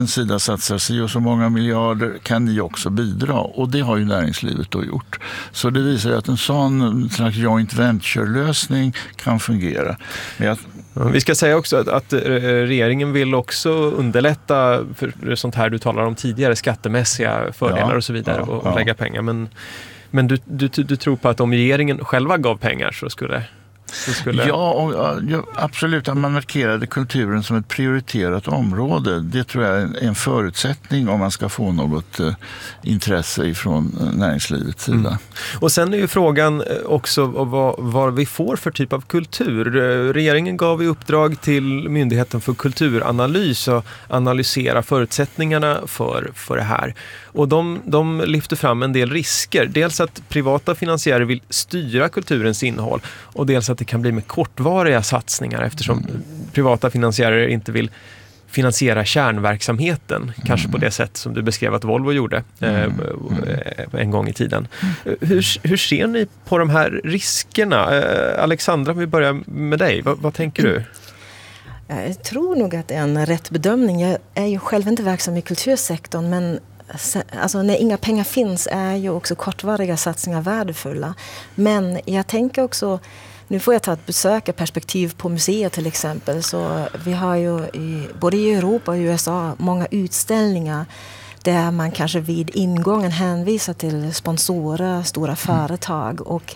en sida satsar sig och så många miljarder, kan ni också bidra? Och det har ju näringslivet då gjort. Så det visar ju att en sån slags joint venture-lösning kan fungera. Men vi ska säga också att regeringen vill också underlätta för sånt här du talar om tidigare, skattemässiga fördelar och så vidare och lägga pengar. Men du tror på att om regeringen själva gav pengar så skulle... Ja, absolut. Att man markerade kulturen som ett prioriterat område. Det tror jag är en förutsättning om man ska få något intresse från näringslivets sida. Och sen är ju frågan också vad vi får för typ av kultur. Regeringen gav i uppdrag till Myndigheten för kulturanalys att analysera förutsättningarna för det här. Och de lyfter fram en del risker. Dels att privata finansiärer vill styra kulturens innehåll och dels att det kan bli med kortvariga satsningar eftersom privata finansiärer inte vill finansiera kärnverksamheten, kanske på det sätt som du beskrev att Volvo gjorde en gång i tiden. Hur ser ni på de här riskerna? Alexandra, vi börjar med dig. Vad tänker du? Jag tror nog att det är en rätt bedömning. Jag är ju själv inte verksam i kultursektorn, men alltså när inga pengar finns är ju också kortvariga satsningar värdefulla. Men jag tänker också, nu får jag ta ett besökarperspektiv på museer till exempel, så vi har ju både i Europa och i USA många utställningar där man kanske vid ingången hänvisar till sponsorer, stora företag, och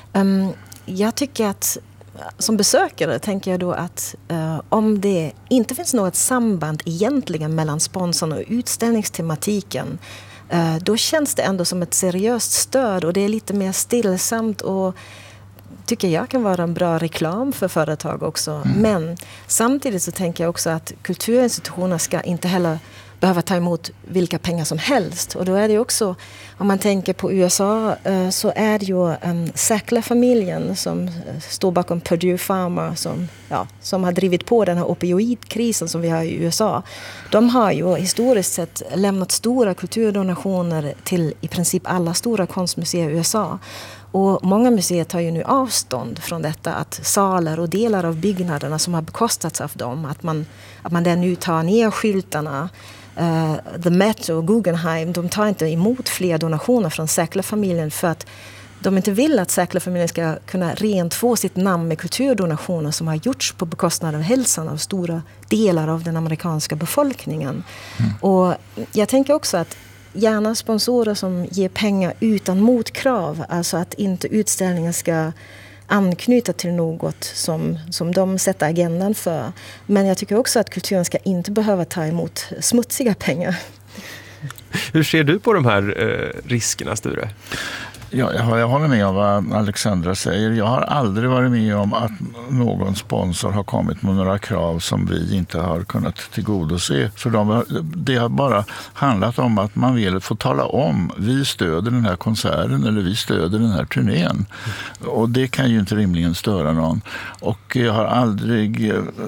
jag tycker att som besökare tänker jag då att om det inte finns något samband egentligen mellan sponsorn och utställningstematiken, då känns det ändå som ett seriöst stöd och det är lite mer stillsamt och tycker jag kan vara en bra reklam för företag också. Men samtidigt så tänker jag också att kulturinstitutioner ska inte heller behöva ta emot vilka pengar som helst. Och då är det också, om man tänker på USA, så är det ju Sackler-familjen som står bakom Purdue Pharma som har drivit på den här opioidkrisen som vi har i USA. De har ju historiskt sett lämnat stora kulturdonationer till i princip alla stora konstmuseer i USA. Och många museer tar ju nu avstånd från detta, att salar och delar av byggnaderna som har bekostats av dem, att man där nu tar ner skyltarna. The Met och Guggenheim, de tar inte emot fler donationer från Sackler-familjen för att de inte vill att Sackler-familjen ska kunna rent få sitt namn med kulturdonationer som har gjorts på bekostnad av hälsan av stora delar av den amerikanska befolkningen. Och jag tänker också att gärna sponsorer som ger pengar utan motkrav, alltså att inte utställningen ska anknyta till något som de sätter agendan för. Men jag tycker också att kulturen ska inte behöva ta emot smutsiga pengar. Hur ser du på de här riskerna, Sture? Ja, jag håller med om vad Alexandra säger. Jag har aldrig varit med om att någon sponsor har kommit med några krav som vi inte har kunnat tillgodose. För det har bara handlat om att man vill få tala om vi stöder den här konserten eller vi stöder den här turnén. Och det kan ju inte rimligen störa någon. Och jag har aldrig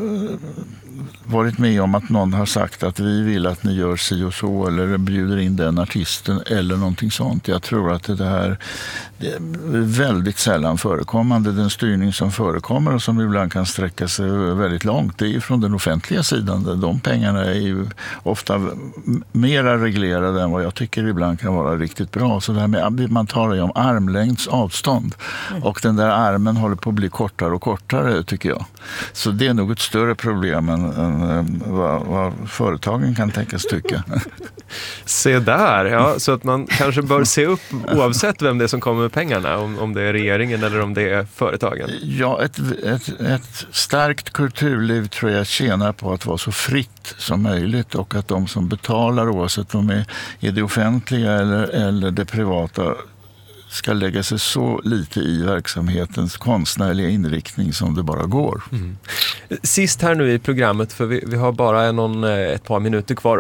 varit med om att någon har sagt att vi vill att ni gör si och så eller bjuder in den artisten eller någonting sånt. Jag tror att det är väldigt sällan förekommande. Den styrning som förekommer och som ibland kan sträcka sig väldigt långt, det är ju från den offentliga sidan. De pengarna är ju ofta mera reglerade än vad jag tycker ibland kan vara riktigt bra. Så det här med, man talar ju om armlängds avstånd och den där armen håller på att bli kortare och kortare, tycker jag. Så det är nog ett större problem än vad företagen kan tänkas tycka. Se där, ja. Så att man kanske bör se upp oavsett vem det är som kommer med pengarna, om det är regeringen eller om det är företagen. Ja, ett starkt kulturliv tror jag tjänar på att vara så fritt som möjligt och att de som betalar, oavsett om de är det offentliga eller det privata, ska lägga sig så lite i verksamhetens konstnärliga inriktning som det bara går. Sist här nu i programmet, för vi har bara ett par minuter kvar.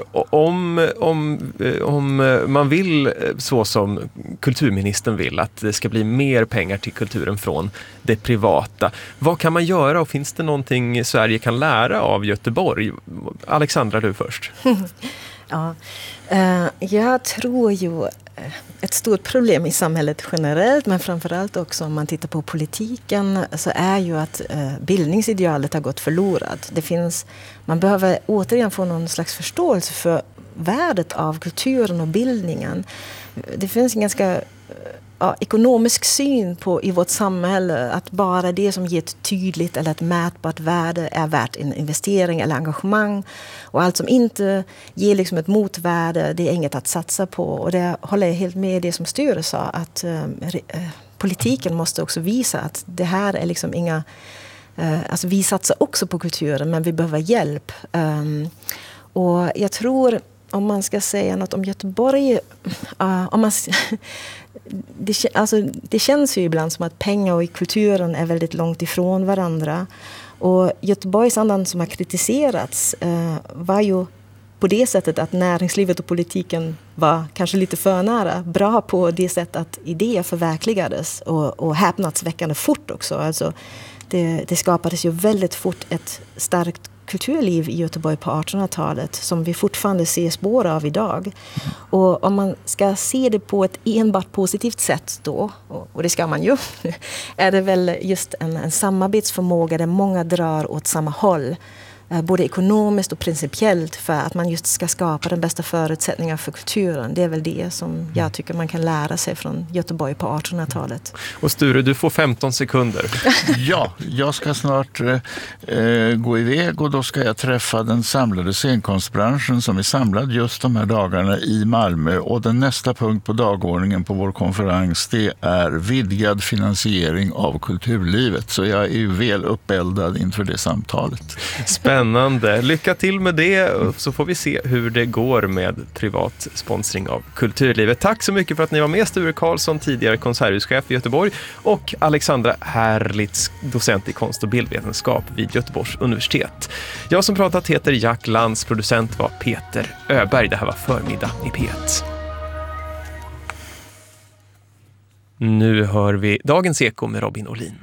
Om man vill, så som kulturministern vill, att det ska bli mer pengar till kulturen från det privata, vad kan man göra och finns det någonting Sverige kan lära av Göteborg? Alexandra, du först. Ja, jag tror ju ett stort problem i samhället generellt, men framförallt också om man tittar på politiken, så är ju att bildningsidealet har gått förlorat. Man behöver återigen få någon slags förståelse för värdet av kulturen och bildningen. Det finns en ganska ekonomisk syn på i vårt samhälle att bara det som ger ett tydligt eller ett mätbart värde är värt en investering eller engagemang, och allt som inte ger liksom ett motvärde, det är inget att satsa på. Och det håller jag helt med det som Sture sa, att politiken måste också visa att det här är liksom inga, alltså vi satsar också på kulturen, men vi behöver hjälp. Och jag tror, om man ska säga något om Göteborg, det känns ju ibland som att pengar och kulturen är väldigt långt ifrån varandra. Och Göteborgsandan som har kritiserats var ju på det sättet att näringslivet och politiken var kanske lite för nära, bra på det sättet att idéer förverkligades och häpnadsväckande fort också. Alltså det skapades ju väldigt fort ett starkt kulturliv i Göteborg på 1800-talet som vi fortfarande ser spår av idag. Och om man ska se det på ett enbart positivt sätt då, och det ska man ju, är det väl just en samarbetsförmåga där många drar åt samma håll. Både ekonomiskt och principiellt, för att man just ska skapa den bästa förutsättningar för kulturen. Det är väl det som jag tycker man kan lära sig från Göteborg på 1800-talet. Och Sture, du får 15 sekunder. Ja, jag ska snart gå iväg, och då ska jag träffa den samlade scenkonstbranschen som är samlad just de här dagarna i Malmö. Och den nästa punkt på dagordningen på vår konferens, det är vidgad finansiering av kulturlivet. Så jag är ju väl uppeldad inför det samtalet. Spännande. Lycka till med det, så får vi se hur det går med privat sponsring av kulturlivet. Tack så mycket för att ni var med, Sture Karlsson, tidigare konserthuschef i Göteborg, och Alexandra Herlitz, docent i konst- och bildvetenskap vid Göteborgs universitet. Jag som pratat heter Jack Lantz, producent var Peter Öberg. Det här var Förmiddag i P1. Nu hör vi Dagens Eko med Robin Olin.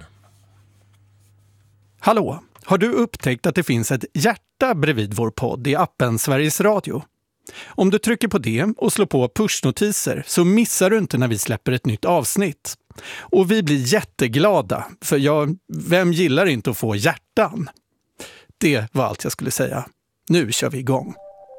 Hallå! Har du upptäckt att det finns ett hjärta bredvid vår podd i appen Sveriges Radio? Om du trycker på det och slår på pushnotiser så missar du inte när vi släpper ett nytt avsnitt. Och vi blir jätteglada, för vem gillar inte att få hjärtan? Det var allt jag skulle säga. Nu kör vi igång.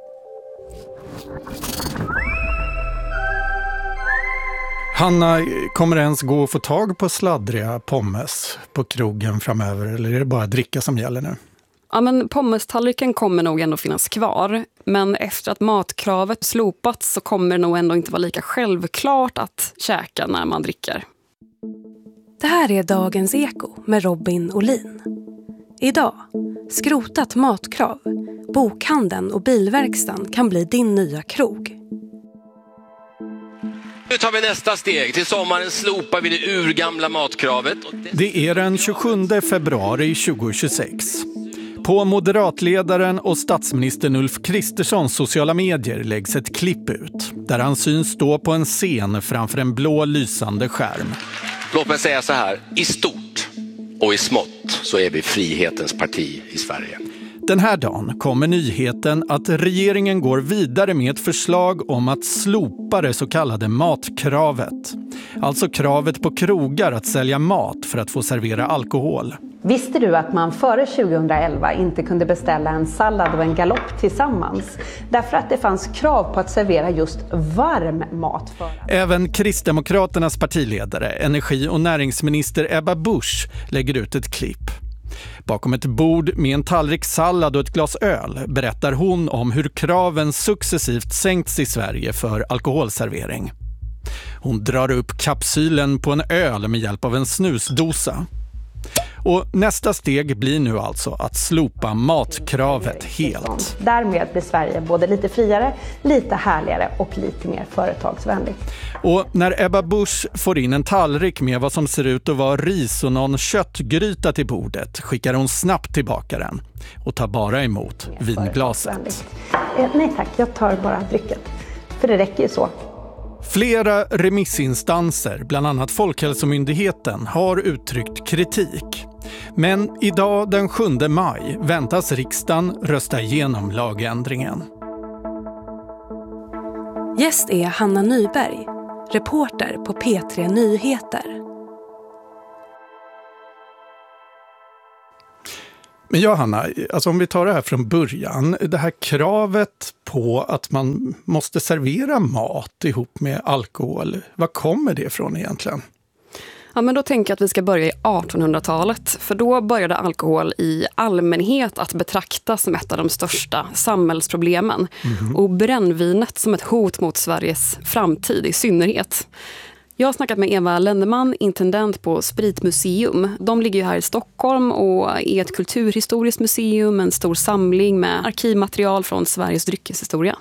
Hanna, kommer det ens gå att få tag på sladdriga pommes på krogen framöver, eller är det bara dricka som gäller nu? Ja, men pommestallriken kommer nog ändå finnas kvar, men efter att matkravet slopats så kommer det nog ändå inte vara lika självklart att käka när man dricker. Det här är Dagens Eko med Robin Olin. Idag, skrotat matkrav. Bokhandeln och bilverkstan kan bli din nya krog. Nu tar vi nästa steg. Till sommaren slopar vi det urgamla matkravet. Det är den 27 februari 2026. På moderatledaren och statsministern Ulf Kristerssons sociala medier läggs ett klipp ut där han syns stå på en scen framför en blå lysande skärm. Låt mig säga så här. I stort och i smått så är vi frihetens parti i Sverige. Den här dagen kommer nyheten att regeringen går vidare med ett förslag om att slopa det så kallade matkravet. Alltså kravet på krogar att sälja mat för att få servera alkohol. Visste du att man före 2011 inte kunde beställa en sallad och en galopp tillsammans? Därför att det fanns krav på att servera just varm mat för. Även Kristdemokraternas partiledare, energi- och näringsminister Ebba Busch lägger ut ett klipp. Bakom ett bord med en tallrik sallad och ett glas öl berättar hon om hur kraven successivt sänkts i Sverige för alkoholservering. Hon drar upp kapsylen på en öl med hjälp av en snusdosa. Och nästa steg blir nu alltså att slopa matkravet helt. Därmed blir Sverige både lite friare, lite härligare och lite mer företagsvänligt. Och när Ebba Busch får in en tallrik med vad som ser ut att vara ris och någon köttgryta till bordet skickar hon snabbt tillbaka den och tar bara emot vinglaset. Nej tack, jag tar bara drycken. För det räcker ju så. Flera remissinstanser, bland annat Folkhälsomyndigheten, har uttryckt kritik. Men idag den 7 maj väntas riksdagen rösta igenom lagändringen. Gäst är Hanna Nyberg, reporter på P3 Nyheter. Men ja, Hanna, alltså om vi tar det här från början, det här kravet på att man måste servera mat ihop med alkohol, var kommer det ifrån egentligen? Ja, men då tänker jag att vi ska börja i 1800-talet, för då började alkohol i allmänhet att betraktas som ett av de största samhällsproblemen och brännvinet som ett hot mot Sveriges framtid i synnerhet. Jag har snackat med Eva Lenneman, intendent på Spritmuseum. De ligger ju här i Stockholm och är ett kulturhistoriskt museum, en stor samling med arkivmaterial från Sveriges dryckeshistoria.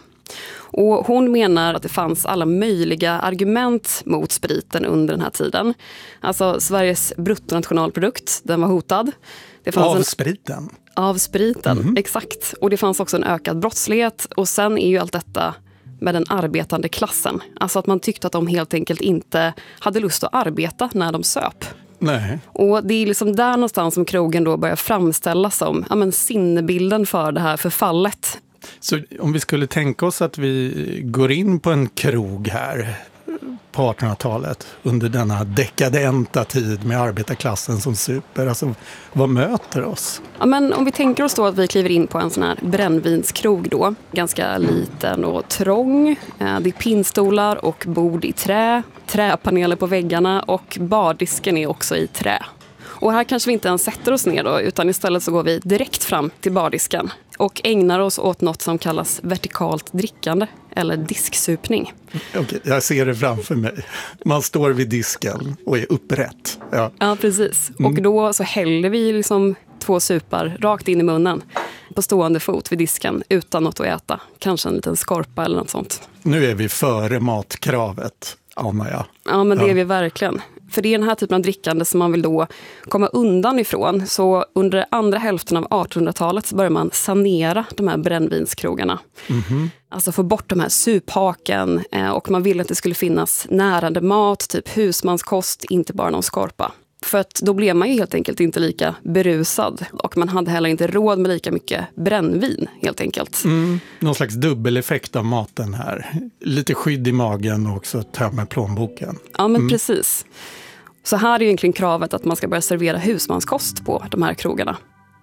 Och hon menar att det fanns alla möjliga argument mot spriten under den här tiden. Alltså Sveriges bruttonationalprodukt, den var hotad. Det fanns spriten? Av spriten, exakt. Och det fanns också en ökad brottslighet. Och sen är ju allt detta med den arbetande klassen. Alltså att man tyckte att de helt enkelt inte hade lust att arbeta när de söp. Nej. Och det är liksom där någonstans som krogen då börjar framställas som sinnebilden för det här förfallet. Så om vi skulle tänka oss att vi går in på en krog här på 1800-talet under denna dekadenta tid med arbetarklassen som super, alltså vad möter oss? Ja, men om vi tänker oss då att vi kliver in på en sån här brännvinskrog då, ganska liten och trång. Det är pinnstolar och bord i trä, träpaneler på väggarna och bardisken är också i trä. Och här kanske vi inte ens sätter oss ner då, utan istället så går vi direkt fram till bardisken och ägnar oss åt något som kallas vertikalt drickande eller disksupning. Okej, jag ser det framför mig. Man står vid disken och är upprätt. Ja, precis. Och då så häller vi liksom 2 supar rakt in i munnen på stående fot vid disken utan något att äta. Kanske en liten skorpa eller något sånt. Nu är vi före matkravet, anar jag. Ja, men det är vi verkligen. För det är den här typen av drickande som man vill då komma undan ifrån. Så under andra hälften av 1800-talet så börjar man sanera de här brännvinskrogarna. Alltså få bort de här suphaken och man ville att det skulle finnas närande mat, typ husmanskost, inte bara någon skorpa. För att då blev man ju helt enkelt inte lika berusad och man hade heller inte råd med lika mycket brännvin helt enkelt. Någon slags dubbeleffekt av maten här. Lite skydd i magen och också tömma plånboken. Ja, men precis. Så här är ju egentligen kravet att man ska börja servera husmanskost på de här krogarna.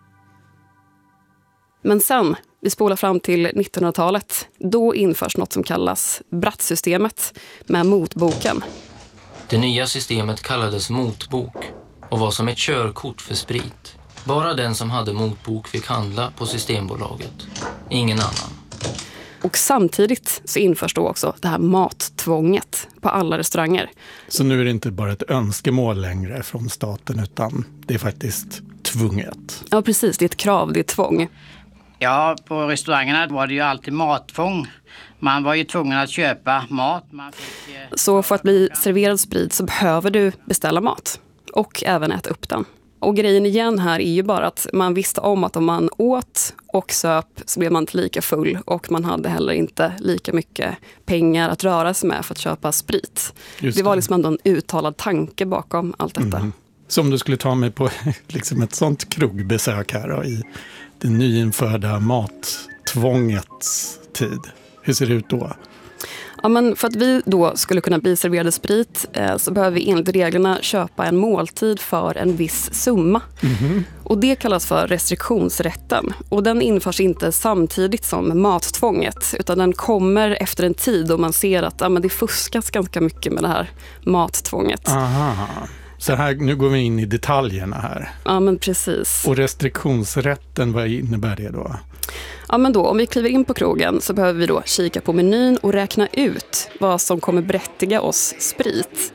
Men sen, vi spolar fram till 1900-talet, då införs något som kallas Brattsystemet med motboken. Det nya systemet kallades motbok och var som ett körkort för sprit. Bara den som hade motbok fick handla på Systembolaget. Ingen annan. Och samtidigt så införs då också det här mattvånget på alla restauranger. Så nu är det inte bara ett önskemål längre från staten utan det är faktiskt tvunget. Ja, precis. Det är ett krav, det är ett tvång. Ja, på restaurangerna var det ju alltid mattvång. Man var ju tvungen att köpa mat. Så för att bli serverad sprit så behöver du beställa mat och även äta upp den. Och grejen igen här är ju bara att man visste om att om man åt och söp så blev man inte lika full och man hade heller inte lika mycket pengar att röra sig med för att köpa sprit. Det var liksom ändå en uttalad tanke bakom allt detta. Så om du skulle ta mig på liksom ett sånt krogbesök här då, i det nyinförda mattvångets tid. Hur ser det ut då? Ja, men för att vi då skulle kunna bli serverade sprit så behöver vi enligt reglerna köpa en måltid för en viss summa. Och det kallas för restriktionsrätten. Och den införs inte samtidigt som mattvånget utan den kommer efter en tid då man ser att men det fuskas ganska mycket med det här mattvånget. Aha. Så här, nu går vi in i detaljerna här. Ja, men precis. Och restriktionsrätten, vad innebär det då? Ja, men då, om vi kliver in på krogen så behöver vi då kika på menyn och räkna ut vad som kommer berättiga oss sprit.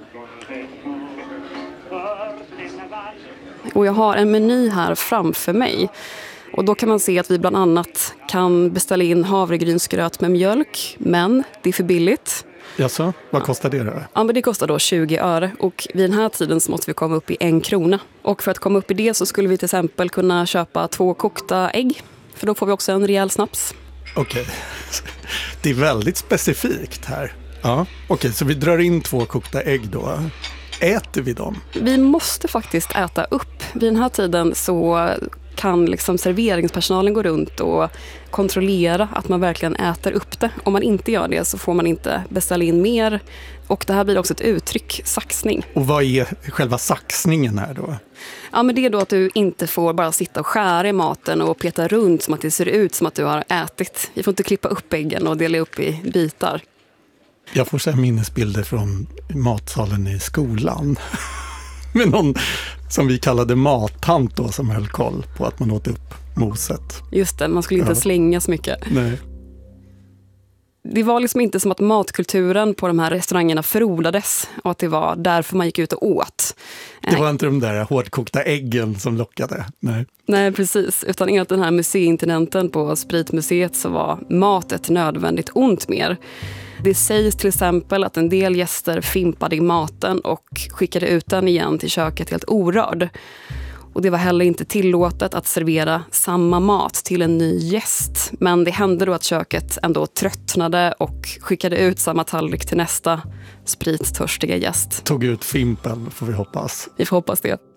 Och jag har en meny här framför mig. Och då kan man se att vi bland annat kan beställa in havregrynsgröt med mjölk, men det är för billigt. Jaså, vad kostar det då? Ja, men det kostar då 20 öre och vid den här tiden så måste vi komma upp i 1 krona. Och för att komma upp i det så skulle vi till exempel kunna köpa 2 kokta ägg. För då får vi också en rejäl snaps. Okej, det är väldigt specifikt här. Ja, okej, så vi drar in 2 kokta ägg då. Äter vi dem? Vi måste faktiskt äta upp. Vid den här tiden så kan liksom serveringspersonalen gå runt och kontrollera att man verkligen äter upp det. Om man inte gör det så får man inte beställa in mer. Och det här blir också ett uttryck, saxning. Och vad är själva saxningen här då? Ja, men det är då att du inte får bara sitta och skära i maten och peta runt som att det ser ut som att du har ätit. Vi får inte klippa upp äggen och dela upp i bitar. Jag får så här minnesbilder från matsalen i skolan. Med någon som vi kallade mattant då, som höll koll på att man åt upp moset. Just det, man skulle inte slänga så mycket. Nej. Det var liksom inte som att matkulturen på de här restaurangerna frodades och att det var därför man gick ut och åt. Det var inte de där hårdkokta äggen som lockade. Nej, precis. Utan enligt den här museiintendenten på Spritmuseet så var mat ett nödvändigt ont mer. Det sägs till exempel att en del gäster fimpade i maten och skickade ut den igen till köket helt orörd. Och det var heller inte tillåtet att servera samma mat till en ny gäst. Men det hände då att köket ändå tröttnade och skickade ut samma tallrik till nästa sprittörstiga gäst. Tog ut fimpen, får vi hoppas. Vi får hoppas det.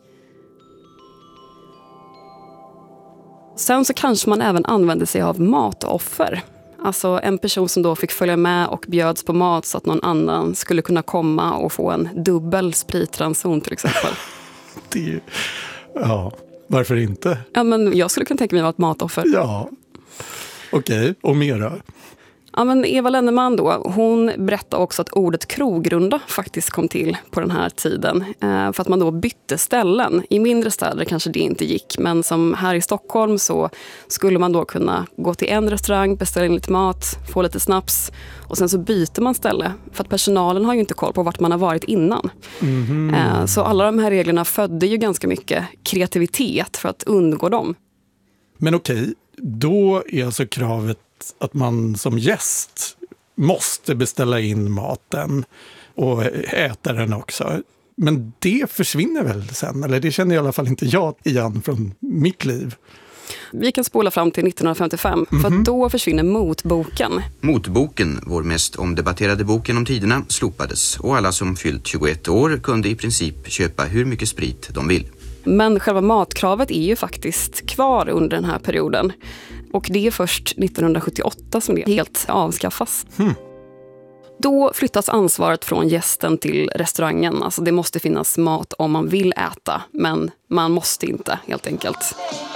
Sen så kanske man även använde sig av matoffer. Alltså en person som då fick följa med och bjöds på mat så att någon annan skulle kunna komma och få en dubbel spritranson till exempel. Det är ju... Ja, varför inte? Ja, men jag skulle kunna tänka mig att vara ett matoffer. Ja, okej. Och mer då? Ja, men Eva Lenneman då, hon berättade också att ordet krogrunda faktiskt kom till på den här tiden. För att man då bytte ställen. I mindre städer kanske det inte gick. Men som här i Stockholm så skulle man då kunna gå till en restaurang, beställa in lite mat, få lite snaps. Och sen så byter man ställe. För att personalen har ju inte koll på vart man har varit innan. Så alla de här reglerna födde ju ganska mycket kreativitet för att undgå dem. Men okej, då är alltså kravet att man som gäst måste beställa in maten och äta den också. Men det försvinner väl sen? Eller det känner i alla fall inte jag igen från mitt liv. Vi kan spola fram till 1955, för att då försvinner motboken. Motboken, vår mest omdebatterade bok genom tiderna, slopades och alla som fyllt 21 år kunde i princip köpa hur mycket sprit de vill. Men själva matkravet är ju faktiskt kvar under den här perioden. Och det är först 1978 som det helt avskaffas. Då flyttas ansvaret från gästen till restaurangen. Alltså det måste finnas mat om man vill äta, men man måste inte helt enkelt.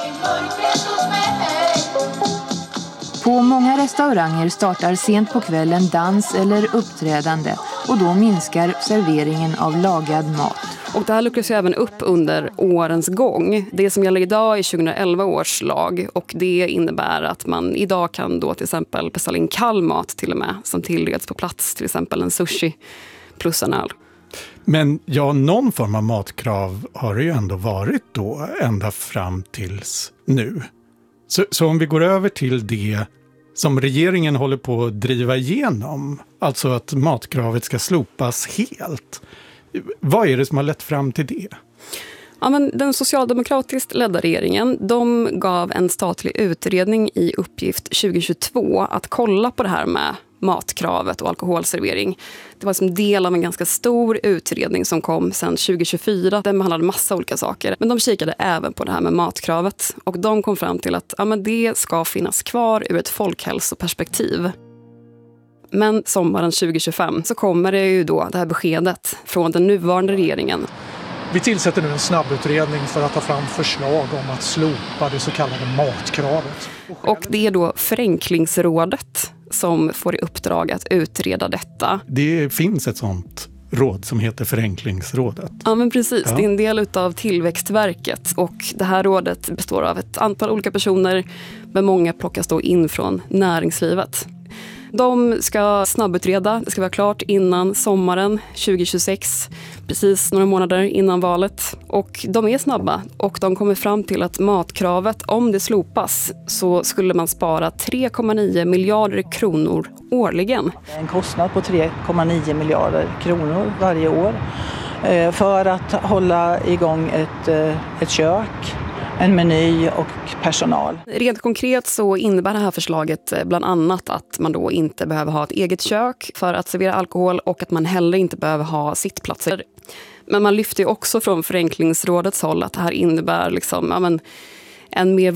På många restauranger startar sent på kvällen dans eller uppträdande och då minskar serveringen av lagad mat. Och det här luckras ju även upp under årens gång. Det som gäller idag är 2011 års lag och det innebär att man idag kan då till exempel beställa in kall mat till och med som tillreds på plats, till exempel en sushi plus en öl. Men ja, någon form av matkrav har det ju ändå varit då ända fram tills nu. Så om vi går över till det som regeringen håller på att driva igenom, alltså att matkravet ska slopas helt. Vad är det som har lett fram till det? Ja, men den socialdemokratiskt ledda regeringen, de gav en statlig utredning i uppgift 2022 att kolla på det här med matkravet och alkoholservering. Det var som del av en ganska stor utredning som kom sedan 2024. Den behandlade massa olika saker. Men de kikade även på det här med matkravet. Och de kom fram till att men det ska finnas kvar ur ett folkhälsoperspektiv. Men sommaren 2025 så kommer det ju då det här beskedet från den nuvarande regeringen. Vi tillsätter nu en snabbutredning för att ta fram förslag om att slopa det så kallade matkravet. Och det är då Förenklingsrådet som får i uppdrag att utreda detta. Det finns ett sånt råd som heter Förenklingsrådet. Ja, men precis. Ja. Det är en del av Tillväxtverket och det här rådet består av ett antal olika personer, men många plockas då in från näringslivet. De ska snabbutreda, det ska vara klart innan sommaren 2026, precis några månader innan valet. Och de är snabba och de kommer fram till att matkravet, om det slopas, så skulle man spara 3,9 miljarder kronor årligen. En kostnad på 3,9 miljarder kronor varje år för att hålla igång ett kök, en meny och personal. Rent konkret så innebär det här förslaget bland annat att man då inte behöver ha ett eget kök för att servera alkohol och att man heller inte behöver ha sittplatser. Men man lyfter ju också från Förenklingsrådets håll att det här innebär en mer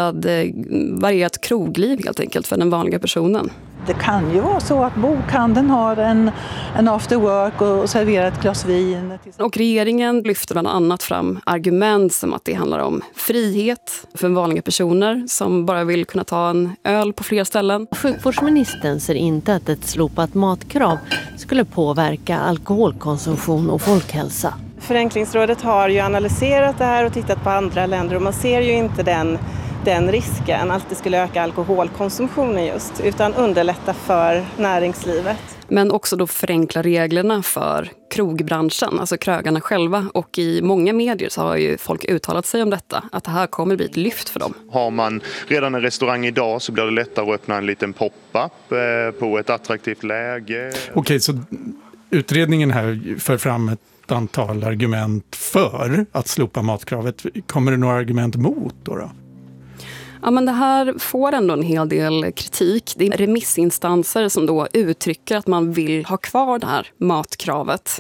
varierat krogliv helt enkelt för den vanliga personen. Det kan ju vara så att bokhandeln har en after work och serverar ett glas vin. Och regeringen lyfter bland annat fram argument som att det handlar om frihet för vanliga personer som bara vill kunna ta en öl på fler ställen. Sjukvårdsministern ser inte att ett slopat matkrav skulle påverka alkoholkonsumtion och folkhälsa. Förenklingsrådet har ju analyserat det här och tittat på andra länder och man ser ju inte den risken att det skulle öka alkoholkonsumtionen just, utan underlätta för näringslivet. Men också då förenkla reglerna för krogbranschen, alltså krögarna själva. Och i många medier så har ju folk uttalat sig om detta, att det här kommer bli ett lyft för dem. Har man redan en restaurang idag så blir det lättare att öppna en liten pop-up på ett attraktivt läge. Okej, så utredningen här för fram ett antal argument för att slopa matkravet. Kommer det några argument mot då? Ja, men det här får ändå en hel del kritik. Det är remissinstanser som då uttrycker att man vill ha kvar det här matkravet.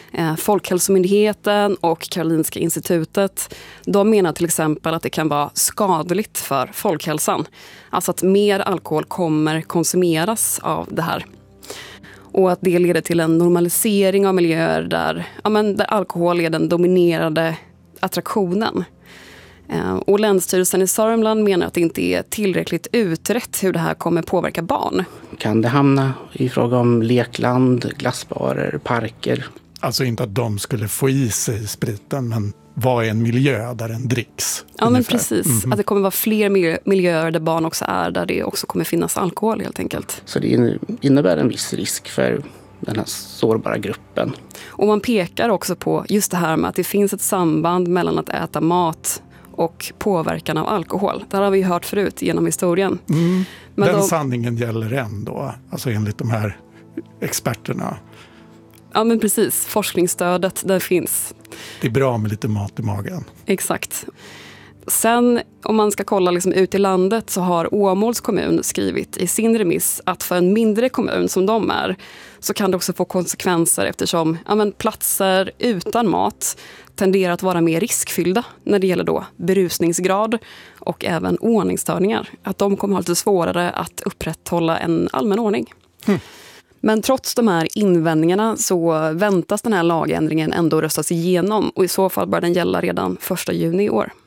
Folkhälsomyndigheten och Karolinska institutet, de menar till exempel att det kan vara skadligt för folkhälsan. Alltså att mer alkohol kommer konsumeras av det här. Och att det leder till en normalisering av miljöer där alkohol är den dominerade attraktionen. Och Länsstyrelsen i Sörmland menar att det inte är tillräckligt utrett hur det här kommer påverka barn. Kan det hamna i fråga om lekland, glassbarer, parker? Alltså inte att de skulle få i sig spriten, men vad är en miljö där den dricks? Ja, men precis. Att det kommer vara fler miljöer där barn också är, där det också kommer finnas alkohol helt enkelt. Så det innebär en viss risk för den här sårbara gruppen. Och man pekar också på just det här med att det finns ett samband mellan att äta mat och påverkan av alkohol. Det har vi ju hört förut genom historien. Men sanningen gäller ändå, alltså enligt de här experterna. Ja, men precis. Forskningsstödet, där finns. Det är bra med lite mat i magen. Exakt. Sen om man ska kolla liksom ut i landet så har Åmåls kommun skrivit i sin remiss att för en mindre kommun som de är så kan det också få konsekvenser eftersom platser utan mat tenderar att vara mer riskfyllda när det gäller då berusningsgrad och även ordningsstörningar. Att de kommer ha lite svårare att upprätthålla en allmän ordning. Men trots de här invändningarna så väntas den här lagändringen ändå röstas igenom och i så fall bör den gälla redan 1 juni i år.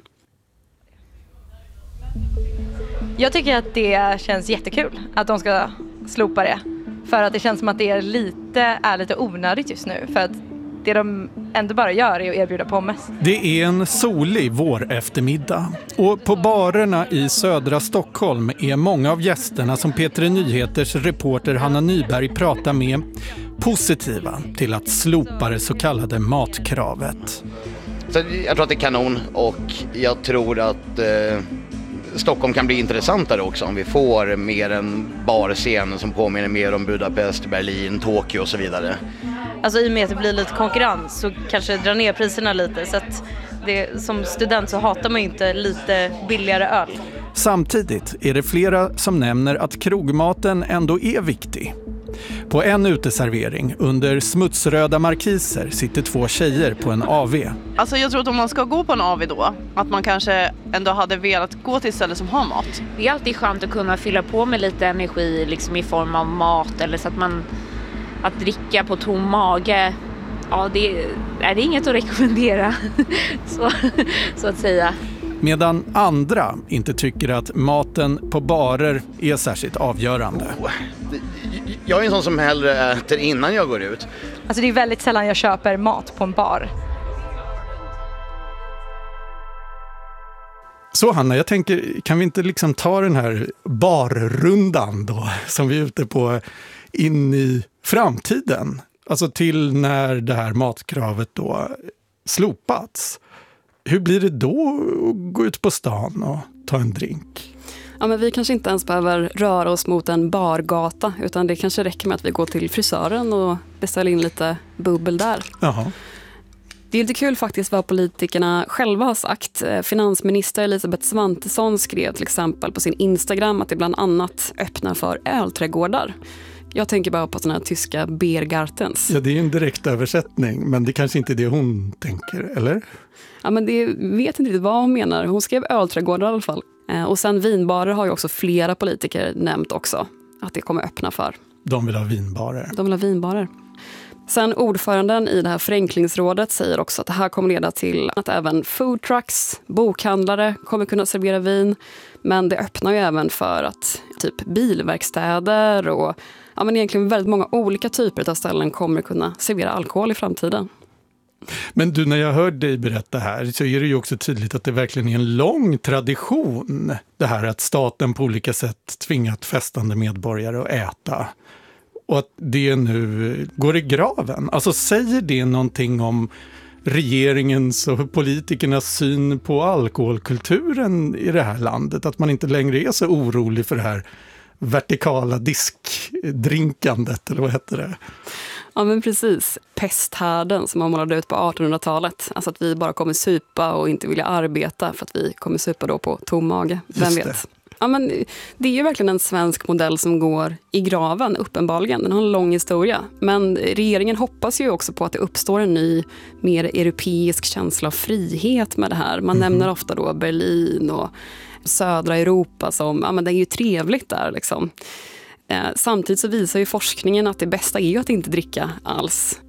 Jag tycker att det känns jättekul att de ska slopa det. För att det känns som att det är lite onödigt just nu. För att det de ändå bara gör är att erbjuda pommes. Det är en solig våreftermiddag. Och på barerna i södra Stockholm är många av gästerna som P3 Nyheters reporter Hanna Nyberg pratar med positiva till att slopa det så kallade matkravet. Så jag tror att det är kanon och jag tror att Stockholm kan bli intressantare också om vi får mer en barscen som påminner mer om Budapest, Berlin, Tokyo och så vidare. Alltså i och med att det blir lite konkurrens så kanske dra ner priserna lite så att som student så hatar man ju inte lite billigare öl. Samtidigt är det flera som nämner att krogmaten ändå är viktig. På en uteservering under smutsröda markiser sitter 2 tjejer på en AV. Alltså jag tror att om man ska gå på en AV då, att man kanske ändå hade velat gå till ställen som har mat. Det är alltid skönt att kunna fylla på med lite energi liksom i form av mat eller så att dricka på tom mage. Ja, det är inget att rekommendera så att säga. Medan andra inte tycker att maten på barer är särskilt avgörande. Jag är en sån som hellre äter innan jag går ut. Alltså det är väldigt sällan jag köper mat på en bar. Så Hanna, jag tänker, kan vi inte liksom ta den här barrundan då som vi är ute på in i framtiden? Alltså till när det här matkravet då slopats. Hur blir det då att gå ut på stan och ta en drink? Ja, men vi kanske inte ens behöver röra oss mot en bargata utan det kanske räcker med att vi går till frisören och beställer in lite bubbel där. Jaha. Det är lite kul faktiskt vad politikerna själva har sagt. Finansminister Elisabeth Svantesson skrev till exempel på sin Instagram att det bland annat öppnar för ölträdgårdar. Jag tänker bara på såna här tyska Biergartens. Ja, det är en direkt översättning, men det kanske inte är det hon tänker, eller? Ja, men det vet inte riktigt vad hon menar. Hon skrev ölträdgårdar i alla fall. Och sen vinbarer har ju också flera politiker nämnt också att det kommer öppna för. De vill ha vinbarer. De vill ha vinbarer. Sen ordföranden i det här förenklingsrådet säger också att det här kommer leda till att även food trucks, bokhandlare kommer kunna servera vin. Men det öppnar ju även för att typ bilverkstäder och men egentligen väldigt många olika typer av ställen kommer kunna servera alkohol i framtiden. Men du, när jag hör dig berätta här så är det ju också tydligt att det verkligen är en lång tradition. Det här att staten på olika sätt tvingat festande medborgare att äta. Och att det nu går i graven. Alltså säger det någonting om regeringens och politikernas syn på alkoholkulturen i det här landet? Att man inte längre är så orolig för det här vertikala diskdrinkandet, eller vad heter det? Ja, men precis. Pesthärden som man målade ut på 1800-talet. Alltså att vi bara kommer supa och inte vilja arbeta för att vi kommer supa då på tom mage. Vem vet? Ja, men det är ju verkligen en svensk modell som går i graven, uppenbarligen. Den har en lång historia. Men regeringen hoppas ju också på att det uppstår en ny, mer europeisk känsla av frihet med det här. Man nämner ofta då Berlin och södra Europa som, men det är ju trevligt där liksom. Samtidigt så visar ju forskningen att det bästa är ju att inte dricka alls.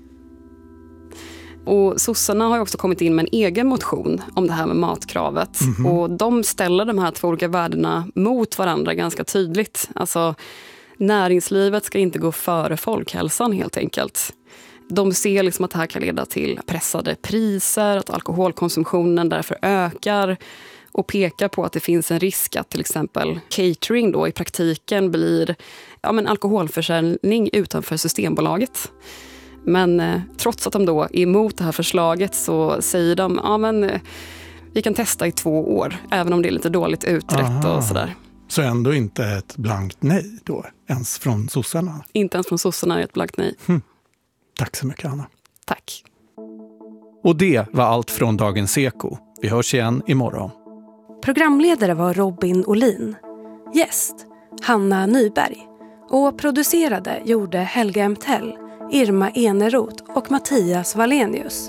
Och sossarna har ju också kommit in med en egen motion om det här med matkravet. Och de ställer de här två olika värdena mot varandra ganska tydligt. Alltså näringslivet ska inte gå före folkhälsan helt enkelt. De ser liksom att det här kan leda till pressade priser, att alkoholkonsumtionen därför ökar. Och pekar på att det finns en risk att till exempel catering då i praktiken blir alkoholförsäljning utanför Systembolaget. Men trots att de då är emot det här förslaget så säger de vi kan testa i 2 år, även om det är lite dåligt utrett och sådär. Så ändå inte ett blankt nej då, ens från sossarna? Inte ens från sossarna är ett blankt nej. Tack så mycket, Anna. Tack. Och det var allt från Dagens Eko. Vi hörs igen imorgon. Programledare var Robin Olin. Gäst Hanna Nyberg. Och producerade gjorde Helga Emtell, Irma Eneroth och Mattias Wallenius.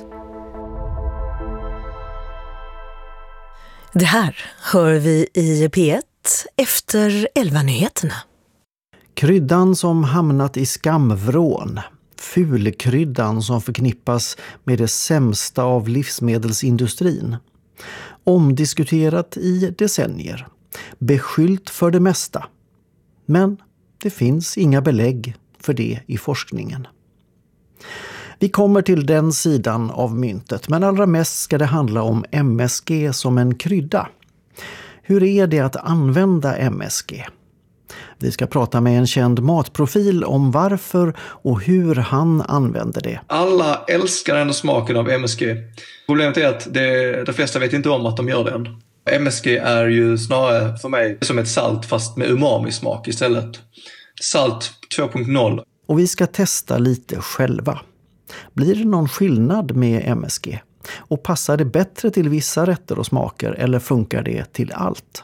Det här hör vi i P1 efter 11-nyheterna. Kryddan som hamnat i skamvrån. Fulkryddan som förknippas med det sämsta av livsmedelsindustrin. Omdiskuterat i decennier. Beskyllt för det mesta. Men det finns inga belägg för det i forskningen. Vi kommer till den sidan av myntet, men allra mest ska det handla om MSG som en krydda. Hur är det att använda MSG? Vi ska prata med en känd matprofil om varför och hur han använder det. Alla älskar den smaken av MSG. Problemet är att de flesta vet inte om att de gör den. MSG är ju snarare för mig som ett salt fast med umami-smak istället. Salt 2.0. Och vi ska testa lite själva. Blir det någon skillnad med MSG? Och passar det bättre till vissa rätter och smaker eller funkar det till allt?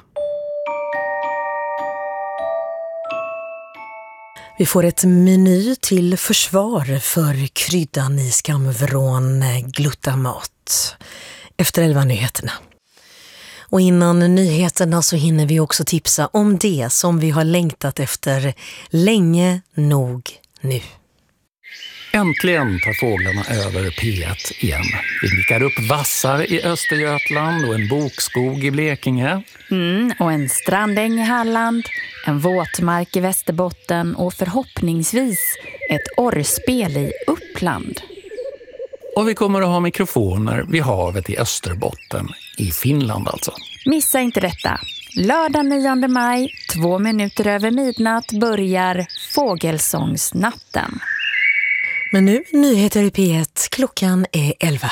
Vi får ett meny till försvar för kryddan i skamvrån glutamat efter 11-nyheterna. Och innan nyheterna så hinner vi också tipsa om det som vi har längtat efter länge nog nu. Äntligen tar fåglarna över P1 igen. Vi nickar upp vassar i Östergötland och en bokskog i Blekinge. Och en strandäng i Halland, en våtmark i Västerbotten och förhoppningsvis ett orrspel i Uppland. Och vi kommer att ha mikrofoner vid havet i Österbotten, i Finland alltså. Missa inte detta. Lördag 9 maj, 2 minuter över midnatt börjar Fågelsångsnatten. Men nu nyheter i P1, klockan är 11.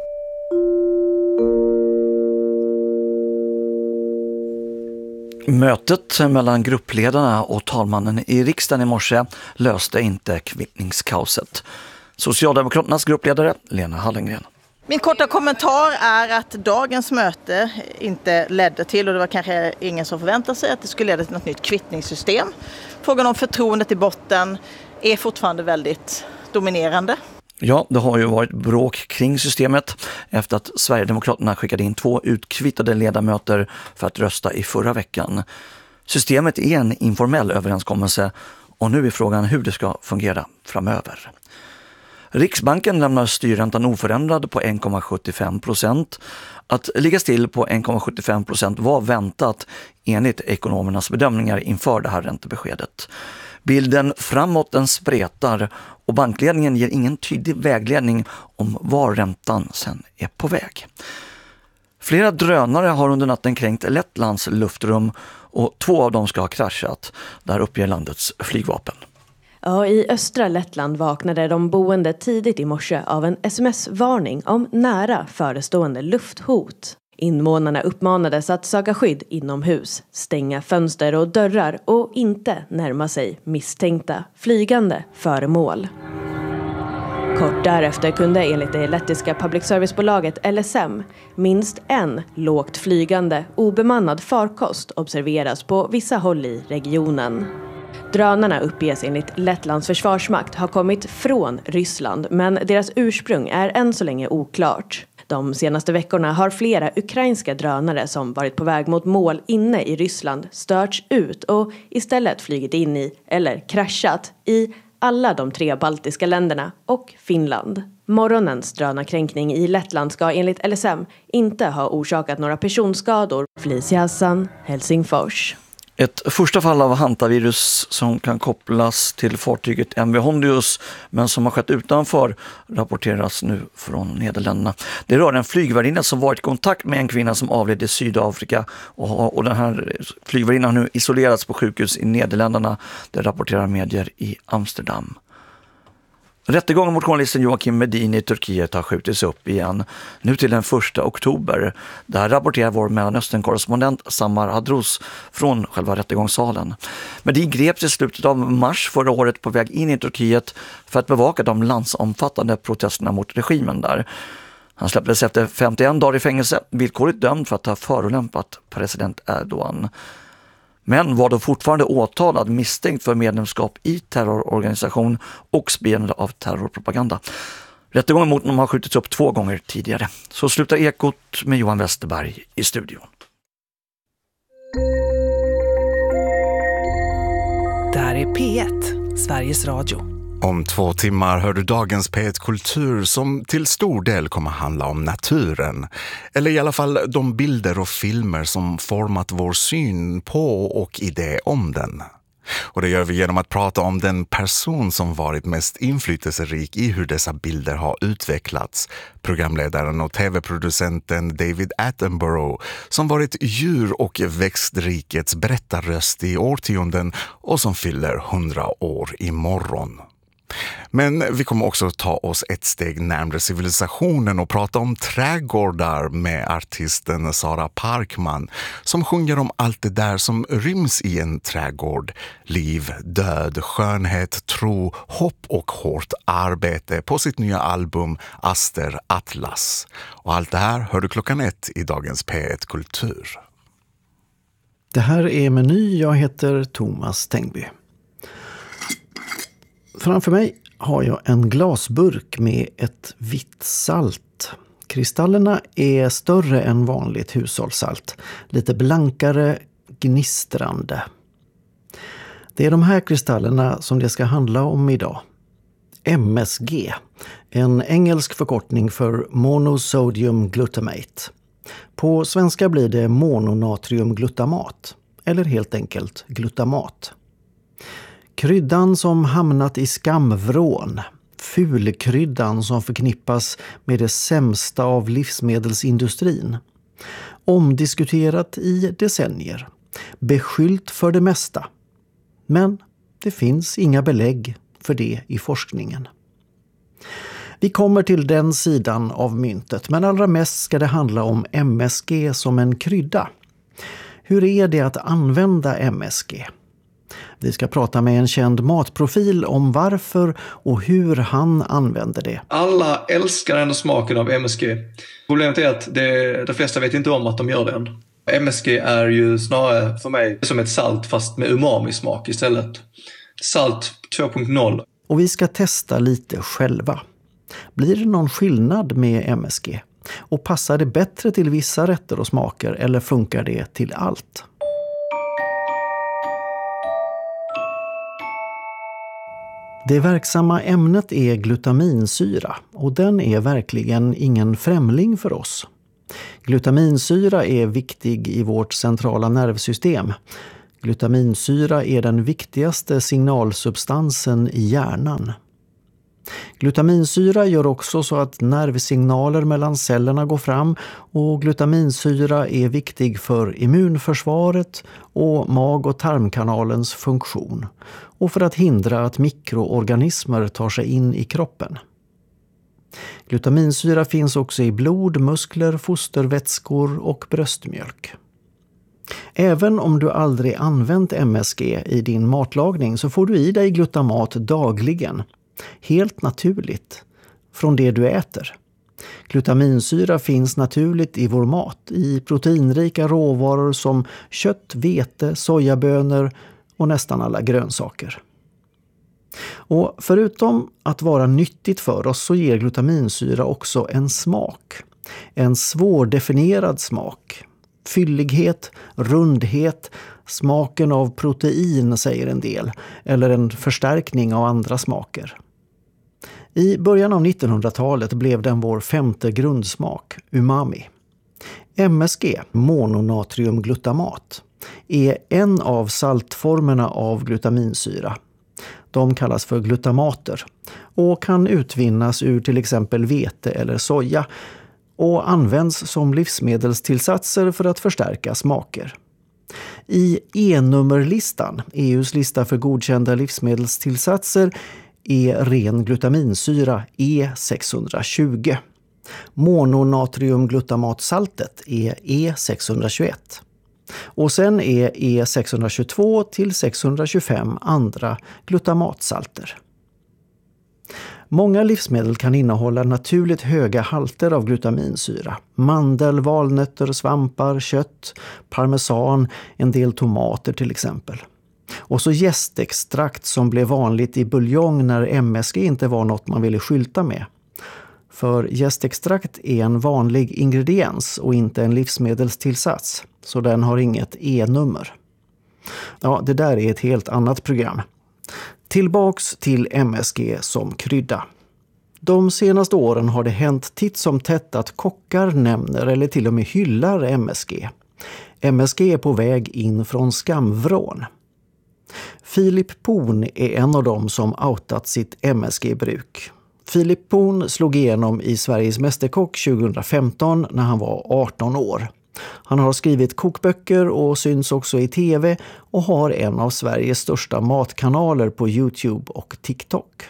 Mötet mellan gruppledarna och talmannen i riksdagen i morse löste inte kvittningskaoset. Socialdemokraternas gruppledare Lena Hallengren. Min korta kommentar är att dagens möte inte ledde till, och det var kanske ingen som förväntade sig, att det skulle leda till något nytt kvittningssystem. Frågan om förtroendet i botten är fortfarande väldigt dominerande. Ja, det har ju varit bråk kring systemet efter att Sverigedemokraterna skickade in 2 utkvittade ledamöter för att rösta i förra veckan. Systemet är en informell överenskommelse och nu är frågan hur det ska fungera framöver. Riksbanken lämnar styrräntan oförändrad på 1,75%. Att ligga still på 1,75% var väntat enligt ekonomernas bedömningar inför det här räntebeskedet. Bilden framåt den spretar och bankledningen ger ingen tydlig vägledning om var räntan sen är på väg. Flera drönare har under natten kränkt Lettlands luftrum och 2 av dem ska ha kraschat. Där uppger landets flygvapen. Ja, i östra Lettland vaknade de boende tidigt i morse av en sms-varning om nära förestående lufthot. Invånarna uppmanades att söka skydd inomhus, stänga fönster och dörrar och inte närma sig misstänkta flygande föremål. Kort därefter kunde enligt det lettiska public service-bolaget LSM minst en lågt flygande obemannad farkost observeras på vissa håll i regionen. Drönarna uppges enligt Lettlands försvarsmakt ha kommit från Ryssland, men deras ursprung är än så länge oklart. De senaste veckorna har flera ukrainska drönare som varit på väg mot mål inne i Ryssland störts ut och istället flygit in i eller kraschat i alla de 3 baltiska länderna och Finland. Morgonens drönarkränkning i Lettland ska enligt LSM inte ha orsakat några personskador. Felicia Hassan, Helsingfors. Ett första fall av hantavirus som kan kopplas till fartyget MV Hondius men som har skett utanför rapporteras nu från Nederländerna. Det rör en flygvärdinna som varit i kontakt med en kvinna som avled i Sydafrika och den här flygvärdinnan har nu isolerats på sjukhus i Nederländerna. Det rapporterar medier i Amsterdam. Rättegången mot journalisten Joakim Medin i Turkiet har skjutits upp igen, nu till den 1 oktober. Där rapporterar vår Mellanöstern-korrespondent Samar Hadros från själva rättegångssalen. Medin greps i slutet av mars förra året på väg in i Turkiet för att bevaka de landsomfattande protesterna mot regimen där. Han släpptes efter 51 dagar i fängelse, villkorligt dömd för att ha förolämpat president Erdogan. Men var då fortfarande åtalad misstänkt för medlemskap i terrororganisation och spridande av terrorpropaganda. Rättegången mot honom har skjutits upp 2 gånger tidigare. Så slutar Ekot med Johan Westerberg i studion. Där är P1, Sveriges Radio. Om 2 timmar hör du dagens P1 Kultur som till stor del kommer handla om naturen. Eller i alla fall de bilder och filmer som format vår syn på och idé om den. Och det gör vi genom att prata om den person som varit mest inflytelserik i hur dessa bilder har utvecklats. Programledaren och tv-producenten David Attenborough som varit djur- och växtrikets berättarröst i årtionden och som fyller 100 år imorgon. Men vi kommer också ta oss ett steg närmare civilisationen och prata om trädgårdar med artisten Sara Parkman som sjunger om allt det där som ryms i en trädgård. Liv, död, skönhet, tro, hopp och hårt arbete på sitt nya album Aster Atlas. Och allt det här hör du 1:00 i dagens P1 Kultur. Det här är Meny, jag heter Thomas Tengby. Framför mig har jag en glasburk med ett vitt salt. Kristallerna är större än vanligt hushållssalt. Lite blankare, gnistrande. Det är de här kristallerna som det ska handla om idag. MSG, en engelsk förkortning för monosodium glutamate. På svenska blir det mononatriumglutamat, eller helt enkelt glutamat. Kryddan som hamnat i skamvrån, fulkryddan som förknippas med det sämsta av livsmedelsindustrin. Omdiskuterat i decennier, beskyllt för det mesta. Men det finns inga belägg för det i forskningen. Vi kommer till den sidan av myntet, men allra mest ska det handla om MSG som en krydda. Hur är det att använda MSG? Vi ska prata med en känd matprofil om varför och hur han använder det. Alla älskar ändå smaken av MSG. Problemet är att de flesta vet inte om att de gör den. MSG är ju snarare för mig som ett salt fast med umami-smak istället. Salt 2.0. Och vi ska testa lite själva. Blir det någon skillnad med MSG? Och passar det bättre till vissa rätter och smaker eller funkar det till allt? Det verksamma ämnet är glutaminsyra och den är verkligen ingen främling för oss. Glutaminsyra är viktig i vårt centrala nervsystem. Glutaminsyra är den viktigaste signalsubstansen i hjärnan. Glutaminsyra gör också så att nervsignaler mellan cellerna går fram och glutaminsyra är viktig för immunförsvaret och mag- och tarmkanalens funktion och för att hindra att mikroorganismer tar sig in i kroppen. Glutaminsyra finns också i blod, muskler, fostervätskor och bröstmjölk. Även om du aldrig använt MSG i din matlagning så får du i dig glutamat dagligen. Helt naturligt, från det du äter. Glutaminsyra finns naturligt i vår mat, i proteinrika råvaror som kött, vete, sojabönor och nästan alla grönsaker. Och förutom att vara nyttigt för oss så ger glutaminsyra också en smak. En svårdefinierad smak. Fyllighet, rundhet, smaken av protein säger en del, eller en förstärkning av andra smaker. I början av 1900-talet blev den vår 5:e grundsmak, umami. MSG, mononatriumglutamat, är en av saltformerna av glutaminsyra. De kallas för glutamater och kan utvinnas ur till exempel vete eller soja och används som livsmedelstillsatser för att förstärka smaker. I E-nummerlistan, EUs lista för godkända livsmedelstillsatser, är ren glutaminsyra E620. Mononatriumglutamatsaltet är E621. Och sen är E622 till 625 andra glutamatsalter. Många livsmedel kan innehålla naturligt höga halter av glutaminsyra. Mandel, valnötter, svampar, kött, parmesan, en del tomater till exempel. Och så jästextrakt som blev vanligt i buljong när MSG inte var något man ville skylta med. För jästextrakt är en vanlig ingrediens och inte en livsmedelstillsats, så den har inget E-nummer. Ja, det där är ett helt annat program. Tillbaks till MSG som krydda. De senaste åren har det hänt titt som tätt att kockar nämner eller till och med hyllar MSG. MSG är på väg in från skamvrån. Filip Poon är en av dem som outat sitt MSG-bruk. Filip Poon slog igenom i Sveriges mästerkock 2015 när han var 18 år. Han har skrivit kokböcker och syns också i tv och har en av Sveriges största matkanaler på YouTube och TikTok.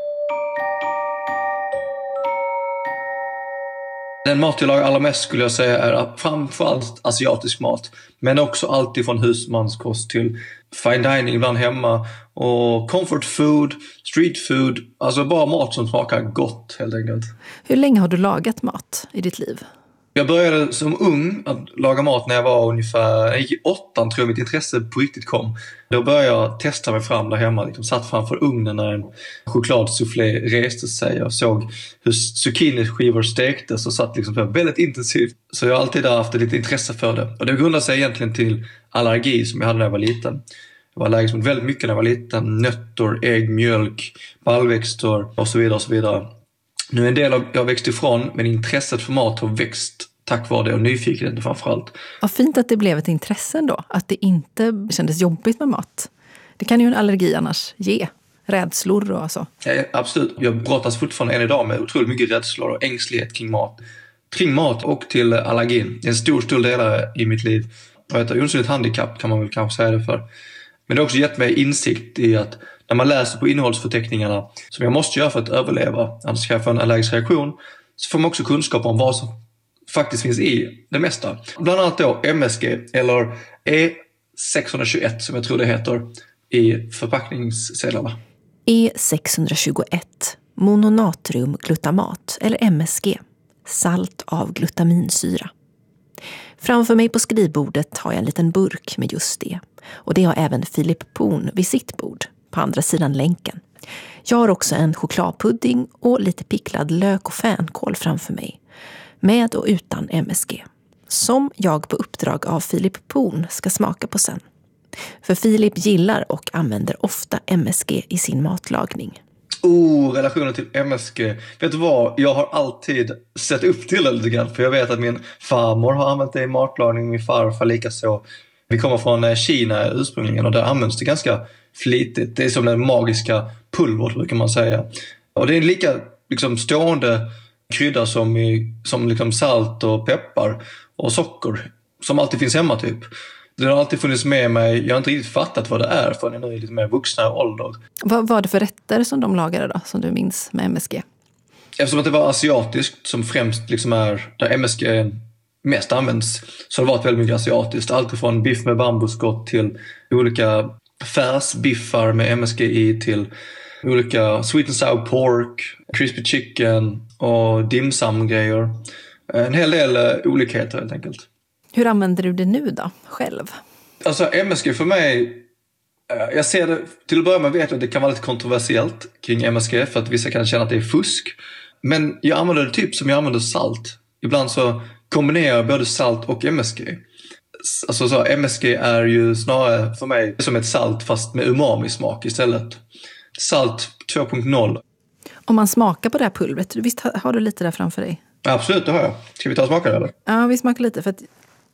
Den mat jag lagar allra mest skulle jag säga är framförallt asiatisk mat. Men också alltid från husmanskost till fine dining ibland hemma. Och comfort food, street food. Alltså bara mat som smakar gott helt enkelt. Hur länge har du lagat mat i ditt liv? Jag började som ung att laga mat när jag var ungefär, jag gick i 8:an tror jag mitt intresse på riktigt kom. Då började jag testa mig fram där hemma. Liksom satt framför ugnen när en chokladsoufflé reste sig och såg hur zucchiniskivor stektes och satt liksom väldigt intensivt. Så jag har alltid haft ett lite intresse för det. Och det grundar sig egentligen till allergi som jag hade när jag var liten. Jag var allergisk mot väldigt mycket när jag var liten. Nötter, ägg, mjölk, baljväxter och så vidare och så vidare. Nu är en del av jag växt ifrån, men intresset för mat har växt tack vare det och nyfikenheten framförallt. Vad fint att det blev ett intresse ändå, att det inte kändes jobbigt med mat. Det kan ju en allergi annars ge, rädslor och så. Ja, absolut, jag brottas fortfarande än idag med otroligt mycket rädslor och ängslighet kring mat. Kring mat och till allergin. Det är en stor del i mitt liv. Och ett osynligt handikapp kan man väl kanske säga det för. Men det har också gett mig insikt i att när man läser på innehållsförteckningarna, som jag måste göra för att överleva, annars kan jag få en allergisk reaktion, så får man också kunskap om vad som faktiskt finns i det mesta. Bland annat då MSG, eller E621 som jag tror det heter. i förpackningssedlarna. E621, mononatriumglutamat eller MSG, salt av glutaminsyra. Framför mig på skrivbordet har jag en liten burk med just det. Och det har även Philip Poon vid sitt bord, på andra sidan länken. Jag har också en chokladpudding och lite picklad lök och fänkål framför mig. Med och utan MSG. Som jag på uppdrag av Philip Poon ska smaka på sen. För Philip gillar och använder ofta MSG i sin matlagning. Relationen till MSG. Vet du vad? Jag har alltid sett upp till det lite grann. För jag vet att min farmor har använt det i matlagning. Min farfar likaså. Vi kommer från Kina ursprungligen och där används det ganska flitigt. Det är som den magiska pulver, brukar man säga. Och det är en lika liksom, stående krydda som liksom salt och peppar och socker. Som alltid finns hemma typ. Det har alltid funnits med mig. Jag har inte riktigt fattat vad det är förrän jag nu är lite mer vuxna ålder. Vad var det för rätter som de lagade då, som du minns med MSG? Eftersom att det var asiatiskt som främst liksom är där MSG mest används, så har det varit väldigt mycket asiatiskt. Allt från biff med bambuskott till olika färsbiffar med MSG i till olika sweet and sour pork, crispy chicken och dim sum-grejer. En hel del olikheter helt enkelt. Hur använder du det nu då, själv? Alltså MSG för mig, jag ser det, till att börja med vet jag att det kan vara lite kontroversiellt kring MSG för att vissa kan känna att det är fusk. Men jag använder det typ som jag använder salt. Ibland så kombinerar jag både salt och MSG. Alltså så MSG är ju snarare för mig som ett salt fast med umami-smak istället. Salt 2.0. Om man smakar på det här pulvret, visst har du lite där framför dig? Absolut, det har jag. Ska vi ta och smaka det eller? Ja, vi smakar lite för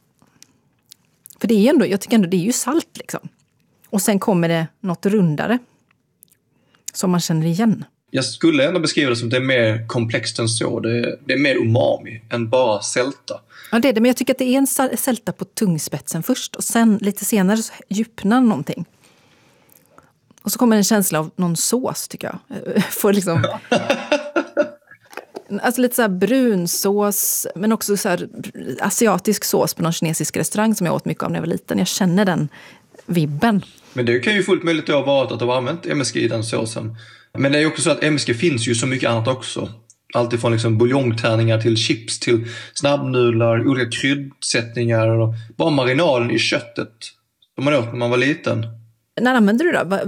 det är ju ändå, jag tycker ändå det är ju salt liksom. Och sen kommer det något rundare som man känner igen. Jag skulle ändå beskriva det som att det är mer komplext än så. Det är mer umami än bara sälta. Ja, det är det. Men jag tycker att det är en sälta på tungspetsen först. Och sen lite senare så djupnar någonting. Och så kommer en känsla av någon sås, tycker jag. Får liksom... Alltså lite så här brunsås, men också så här asiatisk sås på någon kinesisk restaurang som jag åt mycket av när jag var liten. Jag känner den vibben. Men det kan ju fullt möjligt att vara att de har använt MSG i den såsen. Men det är ju också så att MSG finns ju så mycket annat också. Allt ifrån liksom buljongtärningar till chips till snabbnudlar, olika kryddsättningar och bara marinaden i köttet som man åt när man var liten. När använder du då?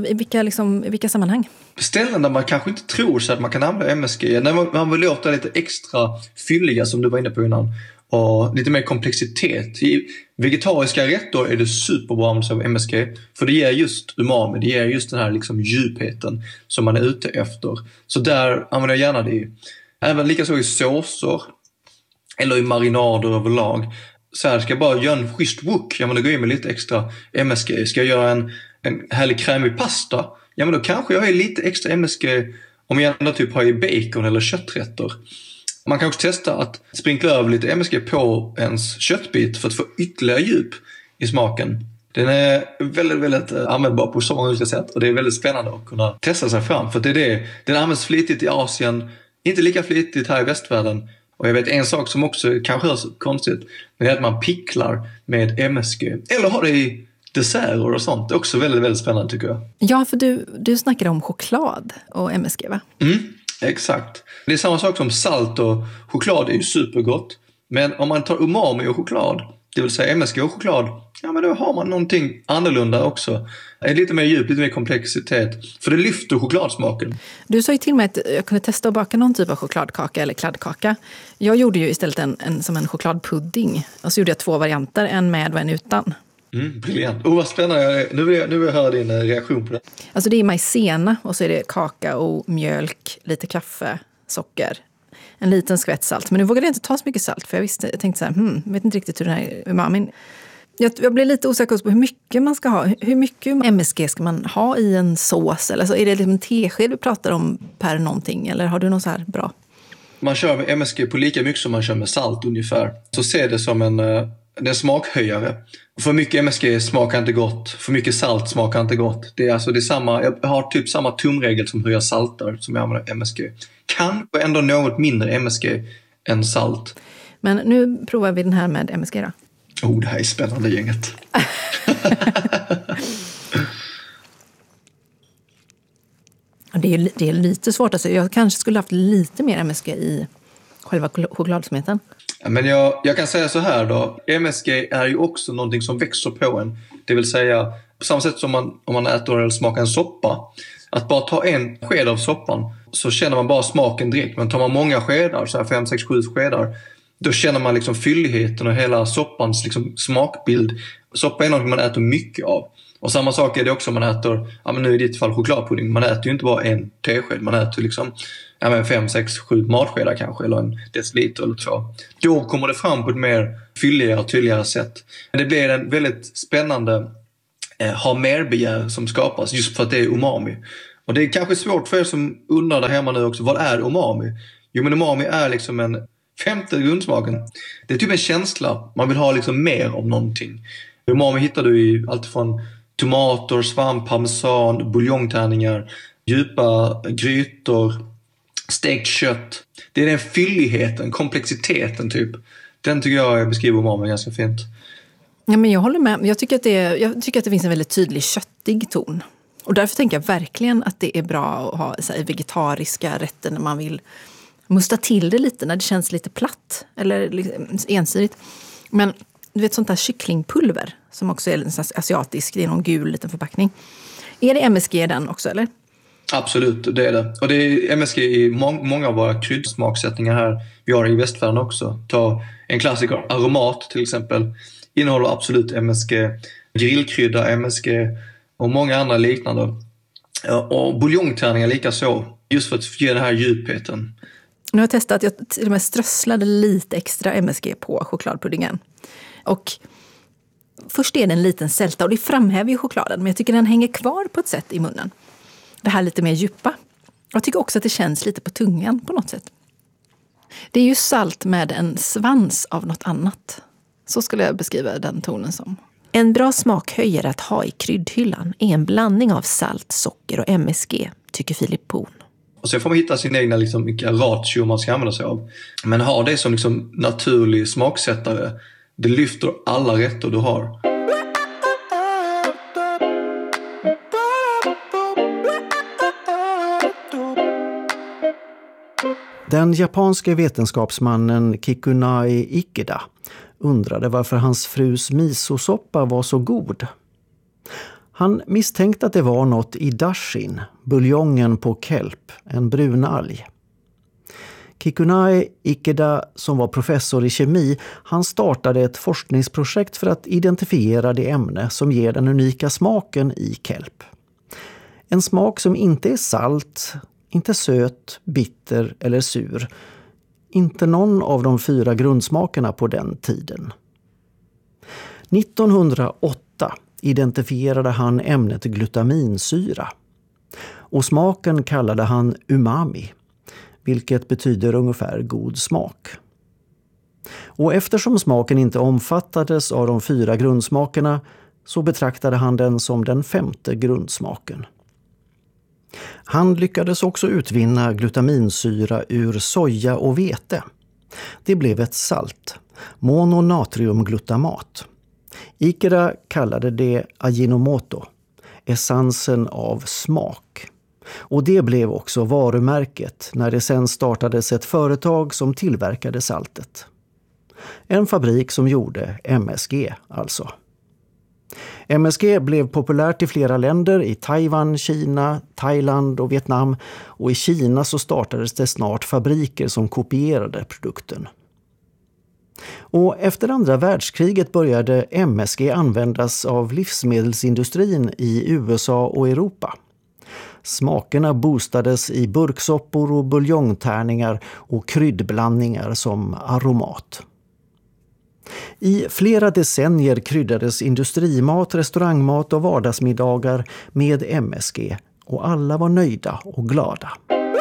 I vilka sammanhang? Ställen där man kanske inte tror sig att man kan använda MSG. När man vill låta lite extra fylliga som du var inne på innan. Och lite mer komplexitet. I vegetariska rätter är det superbra med sig av MSG. För det ger just umami, det ger just den här liksom djupheten som man är ute efter. Så där använder jag gärna det. Även likaså i såser. Eller i marinader överlag. Så här, ska jag bara göra en schysst wok. Jag vill gå in med lite extra MSG. Ska jag göra en härlig krämig pasta. Ja, men då kanske jag har lite extra MSG om jag ändå typ har i bacon eller kötträtter. Man kan också testa att sprinkla över lite MSG på ens köttbit för att få ytterligare djup i smaken. Den är väldigt, väldigt användbar på så många olika sätt och det är väldigt spännande att kunna testa sig fram. För den används flitigt i Asien, inte lika flitigt här i västvärlden. Och jag vet en sak som också kanske hörs konstigt, men det är att man picklar med MSG. Eller har det i desserter och sånt. Det är också väldigt, väldigt spännande tycker jag. Ja, för du snackar om choklad och MSG, va? Exakt. Det är samma sak som salt och choklad är ju supergott. Men om man tar umami och choklad, det vill säga MSG och choklad, ja men då har man någonting annorlunda också. Lite mer djup, lite mer komplexitet. För det lyfter chokladsmaken. Du sa ju till mig att jag kunde testa att baka någon typ av chokladkaka eller kladdkaka. Jag gjorde ju istället som en chokladpudding. Och så gjorde jag 2 varianter, en med och en utan. Briljant. Vad spännande. Nu vill jag höra din reaktion på det. Alltså det är majsena och så är det kakao, mjölk, lite kaffe, socker. En liten skvätt salt. Men nu vågade jag inte ta så mycket salt för jag tänkte så här, vet inte riktigt hur den här umamin. Jag blir lite osäker på hur mycket man ska ha. Hur mycket MSG ska man ha i en sås? Eller så är det liksom en tesked vi pratar om per någonting? Eller har du något så här bra? Man kör med MSG på lika mycket som man kör med salt ungefär. Så ser det som en smakhöjare. För mycket MSG smakar inte gott. För mycket salt smakar inte gott. Det är samma, jag har typ samma tumregel som hur jag saltar som jag använder MSG. Kanske ändå något mindre MSG än salt. Men nu provar vi den här med MSG då. Det här är spännande gänget. Det är lite svårt. Alltså. Jag kanske skulle haft lite mer MSG i själva chokladsmeten. Ja, men jag kan säga så här då. MSG är ju också någonting som växer på en. Det vill säga, på samma sätt som om man äter eller smakar en soppa. Att bara ta en sked av soppan så känner man bara smaken direkt. Men tar man många skedar, så här 5, 6, 7 skedar, då känner man liksom fylligheten och hela soppans liksom smakbild. Soppa är något man äter mycket av. Och samma sak är det också om man äter, ja men nu i ditt fall chokladpudding. Man äter ju inte bara en tesked, man äter liksom 5, 6, 7 matskedar kanske, eller en deciliter eller 2. Då kommer det fram på ett mer fylligare och tydligare sätt. Men det blir en väldigt spännande ha mer begär som skapas just för att det är umami. Och det är kanske svårt för er som undrar där hemma nu också, vad är umami? Jo, men umami är liksom en femte grundsmaken. Det är typ en känsla, man vill ha liksom mer av någonting. Umami hittar du i allt från tomater, svamp, parmesan, buljongtärningar, djupa grytor, stekt kött. Det är den fylligheten, komplexiteten typ. Den tycker jag beskriver umami ganska fint. Ja, men jag håller med. Jag tycker att det finns en väldigt tydlig köttig ton. Och därför tänker jag verkligen att det är bra att ha så här, vegetariska rätter när man vill musta till det lite, när det känns lite platt eller liksom ensidigt. Men du vet sånt där kycklingpulver som också är en asiatisk, det är någon gul liten förpackning. Är det MSG den också eller? Absolut, det är det. Och det är MSG i många av våra kryddsmaksättningar här. Vi har det i västvärlden också. Ta en klassiker, aromat till exempel. Innehåller absolut MSG, grillkrydda MSG och många andra liknande. Och buljongtärningar lika så, just för att ge den här djupheten. Nu har jag testat, jag till och med strösslade lite extra MSG på chokladpuddingen. Och först är det en liten sälta och det framhäver ju chokladen, men jag tycker den hänger kvar på ett sätt i munnen. Det här lite mer djupa. Jag tycker också att det känns lite på tungan på något sätt. Det är ju salt med en svans av något annat. Så skulle jag beskriva den tonen som. En bra smakhöjare att ha i kryddhyllan är en blandning av salt, socker och MSG, tycker Philip Poon. Och så får man hitta sin egna liksom, vilka ratio man ska använda sig av. Men ha det som liksom, naturlig smaksättare. Det lyfter alla rätter du har. Den japanske vetenskapsmannen Kikunai Ikeda undrade varför hans frus misosoppa var så god. Han misstänkte att det var något i dashin, buljongen på kelp, en brun alg. Kikunai Ikeda, som var professor i kemi, han startade ett forskningsprojekt för att identifiera det ämne som ger den unika smaken i kelp. En smak som inte är salt, inte söt, bitter eller sur. Inte någon av de 4 grundsmakerna på den tiden. 1908 identifierade han ämnet glutaminsyra. Och smaken kallade han umami, vilket betyder ungefär god smak. Och eftersom smaken inte omfattades av de 4 grundsmakerna så betraktade han den som den 5:e grundsmaken. Han lyckades också utvinna glutaminsyra ur soja och vete. Det blev ett salt, mononatriumglutamat. Ikeda kallade det Ajinomoto, essensen av smak. Och det blev också varumärket när det sen startades ett företag som tillverkade saltet. En fabrik som gjorde MSG alltså. MSG blev populärt i flera länder, i Taiwan, Kina, Thailand och Vietnam, och i Kina så startades det snart fabriker som kopierade produkten. Och efter andra världskriget började MSG användas av livsmedelsindustrin i USA och Europa. Smakerna boostades i burksoppor och buljongtärningar och kryddblandningar som aromat. I flera decennier kryddades industrimat, restaurangmat och vardagsmiddagar med MSG och alla var nöjda och glada.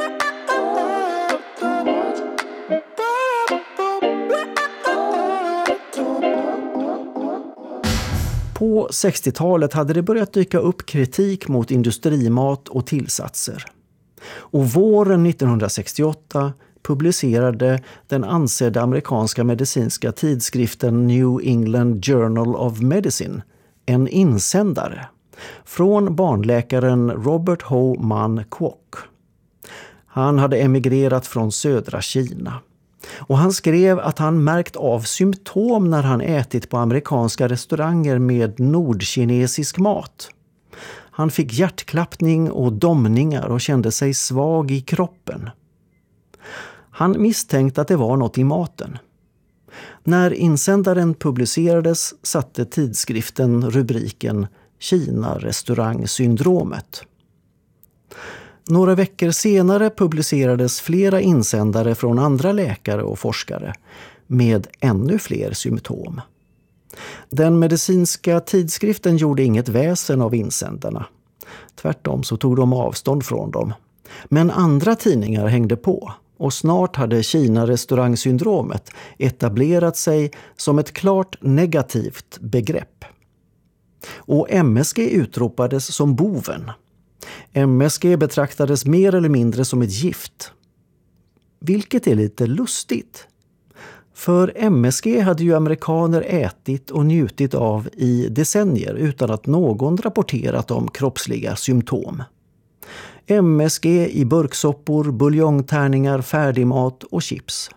På 60-talet hade det börjat dyka upp kritik mot industrimat och tillsatser. Och våren 1968 publicerade den ansedda amerikanska medicinska tidskriften New England Journal of Medicine en insändare Från barnläkaren Robert Ho Man Kwok. Han hade emigrerat från södra Kina. Och han skrev att han märkt av symptom när han ätit på amerikanska restauranger med nordkinesisk mat. Han fick hjärtklappning och domningar och kände sig svag i kroppen. Han misstänkte att det var något i maten. När insändaren publicerades satte tidskriften rubriken Kina-restaurangsyndromet. Några veckor senare publicerades flera insändare från andra läkare och forskare med ännu fler symptom. Den medicinska tidskriften gjorde inget väsen av insändarna. Tvärtom så tog de avstånd från dem. Men andra tidningar hängde på och snart hade Kina-restaurangsyndromet etablerat sig som ett klart negativt begrepp. Och MSG utropades som boven. MSG betraktades mer eller mindre som ett gift. Vilket är lite lustigt. För MSG hade ju amerikaner ätit och njutit av i decennier utan att någon rapporterat om kroppsliga symptom. MSG i burksoppor, buljongtärningar, färdigmat och chips.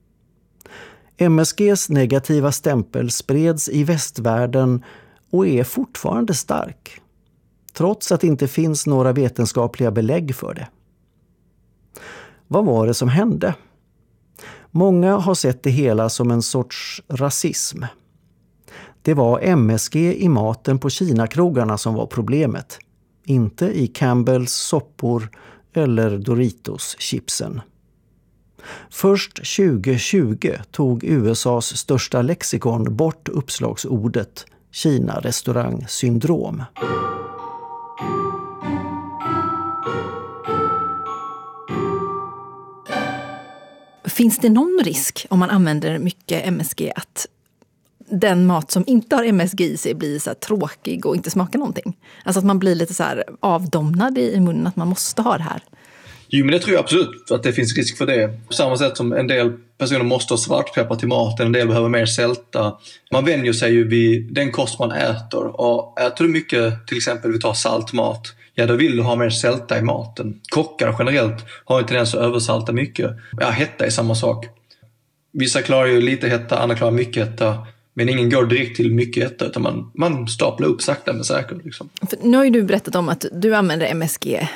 MSGs negativa stämpel spreds i västvärlden och är fortfarande stark. Trots att det inte finns några vetenskapliga belägg för det. Vad var det som hände? Många har sett det hela som en sorts rasism. Det var MSG i maten på Kina-krogarna som var problemet. Inte i Campbells soppor eller Doritos-chipsen. Först 2020 tog USAs största lexikon bort uppslagsordet Kina-restaurang-syndrom. Finns det någon risk om man använder mycket MSG att den mat som inte har MSG i sig blir så här tråkig och inte smakar någonting? Alltså att man blir lite så här avdomnad i munnen, att man måste ha det här. Jo, men det tror jag absolut att det finns risk för det. På samma sätt som en del personer måste ha svartpeppar till maten, en del behöver mer sälta. Man vänjer sig ju vid den kost man äter. Och äter du mycket, till exempel vi tar saltmat, ja då vill du ha mer sälta i maten. Kockar generellt har en tendens att översalta mycket. Ja, hetta är samma sak. Vissa klarar ju lite hetta, andra klarar mycket hetta. Men ingen går direkt till mycket hetta, utan man staplar upp sakta men säkert. Liksom. För nu har ju du berättat om att du använder MSG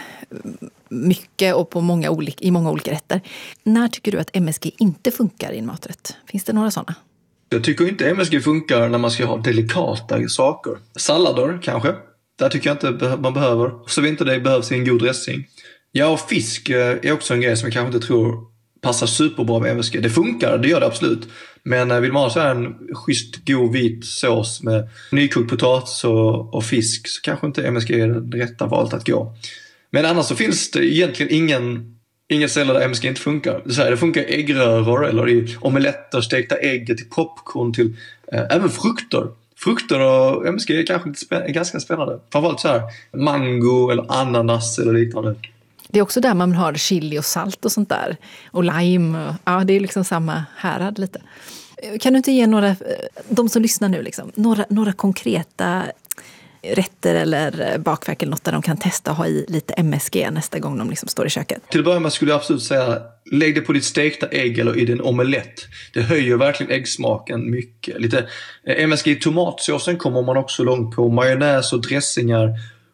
mycket och i många olika rätter. När tycker du att MSG inte funkar i en maträtt? Finns det några sådana? Jag tycker inte MSG funkar när man ska ha delikata saker. Sallader kanske. Där tycker jag inte man behöver. Så inte det behövs i en god dressing. Ja, och fisk är också en grej som jag kanske inte tror passar superbra med MSG. Det funkar, det gör det absolut. Men vill man ha så här en schysst god vit sås med nykokt potatis och fisk, så kanske inte MSG är det rätta valet att gå. Men annars så finns det egentligen ingen ställen där MSG inte funkar. Det funkar i äggröror eller i omeletter, stekta ägg till popcorn, till även frukter. Frukter och MSG är kanske ganska spännande. Framförallt så här mango eller ananas eller liknande. Det är också där man har chili och salt och sånt där. Och lime. Ja, det är liksom samma härad lite. Kan du inte ge några, de som lyssnar nu, liksom, några konkreta rätter eller bakverk eller något där de kan testa att ha i lite MSG nästa gång de liksom står i köket? Till att börja med skulle jag absolut säga, lägg det på ditt stekta ägg eller i din omelett. Det höjer verkligen äggsmaken mycket. Lite MSG i tomatsåsen kommer man också långt på. Majonnäs och dressingar.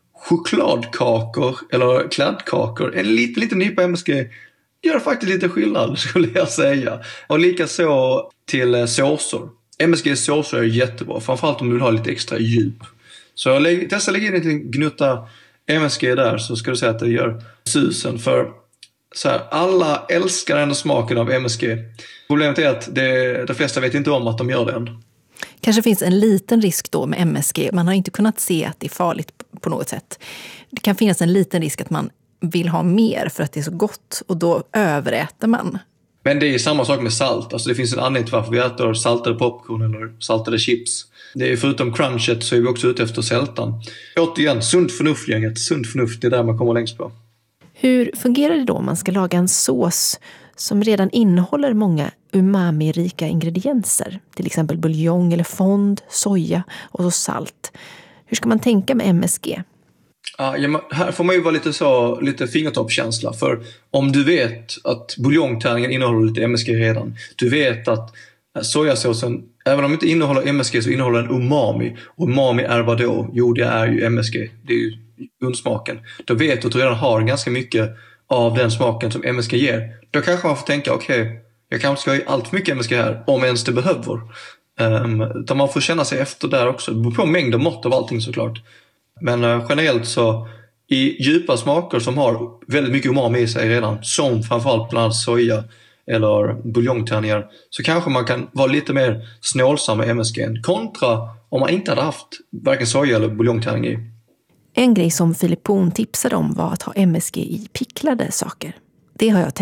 Chokladkakor eller kladdkakor. En liten nypa MSG gör faktiskt lite skillnad, skulle jag säga. Och likaså till såser. MSG-såser är jättebra, framförallt om du vill ha lite extra djup. Så testa lägga in en liten gnutta MSG där, så ska du säga att det gör susen. För så här, alla älskar ändå smaken av MSG. Problemet är att de flesta vet inte om att de gör det än. Kanske finns en liten risk då med MSG. Man har inte kunnat se att det är farligt på något sätt. Det kan finnas en liten risk att man vill ha mer för att det är så gott, och då överäter man. Men det är samma sak med salt. Alltså det finns en anledning till varför vi äter saltade popcorn eller saltade chips. Det är förutom crunchet så är vi också ute efter sältan. Återigen, sunt förnuft-gänget. Sunt förnuft, det är där man kommer längst på. Hur fungerar det då om man ska laga en sås som redan innehåller många umami-rika ingredienser? Till exempel buljong eller fond, soja och så salt. Hur ska man tänka med MSG? Ja, här får man ju vara lite fingertoppskänsla. För om du vet att buljongtärningen innehåller lite MSG redan. Du vet att sojasåsen, även om det inte innehåller MSG, så innehåller den umami. Och umami är vad då? Jo, det är ju MSG. Det är ju grundsmaken. Då vet du att du redan har ganska mycket av den smaken som MSG ger. Då kanske man får tänka, okej, jag kanske ska ha allt för mycket MSG här, om ens det behöver. Utan man får känna sig efter där också. Det beror på mängd och mått av allting såklart. Men generellt så i djupa smaker som har väldigt mycket umami i sig redan, som framförallt bland annat soja eller buljongtärningar, så kanske man kan vara lite mer snålsam med MSG kontra om man inte hade haft varken soja eller buljongtärning i. En grej som Philip Poon tipsade om var att ha MSG i picklade saker. Det har jag testat.